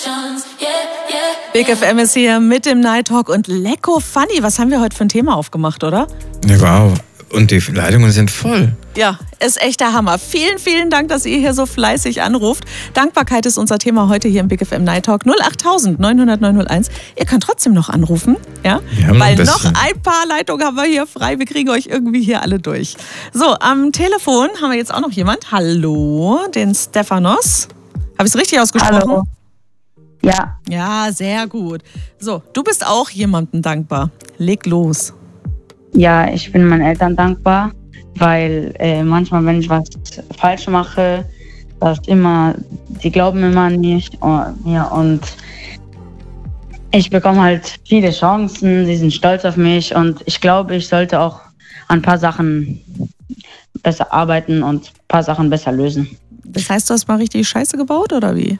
Big FM ist hier mit dem Night Talk und Lecko Funny. Was haben wir heute für ein Thema aufgemacht, oder? Ja, wow. Und die Leitungen sind voll. Ja, ist echt der Hammer. Vielen, vielen Dank, dass ihr hier so fleißig anruft. Dankbarkeit ist unser Thema heute hier im Big FM Night Talk. 08000 900 901. Ihr könnt trotzdem noch anrufen, ja? Weil noch ein paar Leitungen haben wir hier frei. Wir kriegen euch irgendwie hier alle durch. So, am Telefon haben wir jetzt auch noch jemand. Hallo, den Stefanos. Habe ich es richtig ausgesprochen? Hallo. Ja. Ja, sehr gut. So, du bist auch jemandem dankbar. Leg los. Ja, ich bin meinen Eltern dankbar, weil manchmal, wenn ich was falsch mache, die glauben immer nicht mir und ich bekomme halt viele Chancen, sie sind stolz auf mich und ich glaube, ich sollte auch an ein paar Sachen besser arbeiten und ein paar Sachen besser lösen. Das heißt, du hast mal richtig Scheiße gebaut oder wie?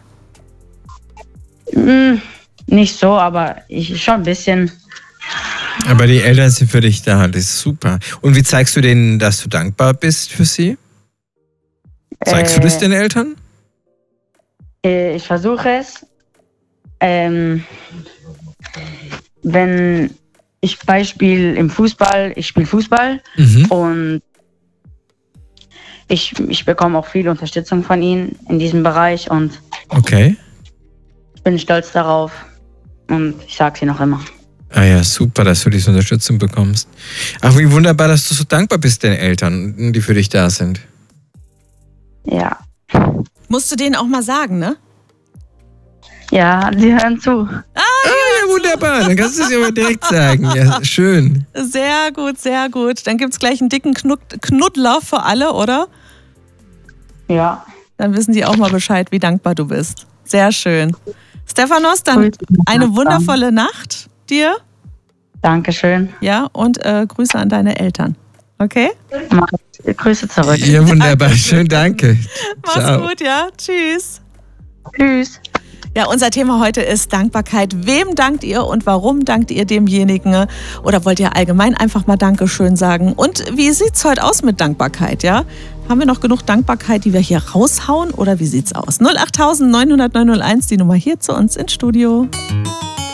Nicht so, aber ich schon ein bisschen. Aber die Eltern sind für dich da, das ist super. Und wie zeigst du denen, dass du dankbar bist für sie? Zeigst du das den Eltern? Ich versuche es. Wenn ich Beispiel im Fußball, ich spiele Fußball und ich bekomme auch viel Unterstützung von ihnen in diesem Bereich und okay. Ich bin stolz darauf und ich sage es ihnen noch immer. Ah ja, super, dass du diese Unterstützung bekommst. Ach, wie wunderbar, dass du so dankbar bist den Eltern, die für dich da sind. Ja. Musst du denen auch mal sagen, ne? Ja, die hören zu. Ja, wunderbar, dann kannst du es ja mal direkt sagen. Ja, schön. Sehr gut, sehr gut. Dann gibt es gleich einen dicken Knuddler für alle, oder? Ja. Dann wissen die auch mal Bescheid, wie dankbar du bist. Sehr schön. Stefanos, dann eine wundervolle Nacht dir. Dankeschön. Ja, und Grüße an deine Eltern. Okay? Grüße zurück. Ja, wunderbar. Schön, danke. Mach's Ciao. gut, ja. Tschüss. Tschüss. Ja, unser Thema heute ist Dankbarkeit. Wem dankt ihr und warum dankt ihr demjenigen? Oder wollt ihr allgemein einfach mal Dankeschön sagen? Und wie sieht's heute aus mit Dankbarkeit, ja? Haben wir noch genug Dankbarkeit, die wir hier raushauen? Oder wie sieht's aus? 08000 900 901, die Nummer hier zu uns ins Studio.